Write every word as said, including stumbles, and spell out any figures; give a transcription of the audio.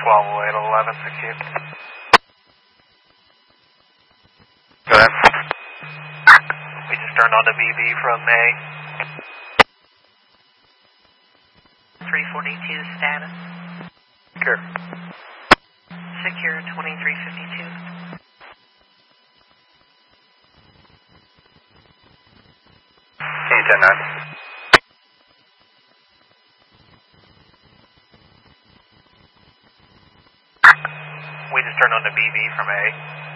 twelve oh eight eleven, thank you. Go ahead. We just turned on the B B from A. three forty-two status. Secure. Secure twenty-three fifty-two. Can you ten nine? We just turned on the B B from A.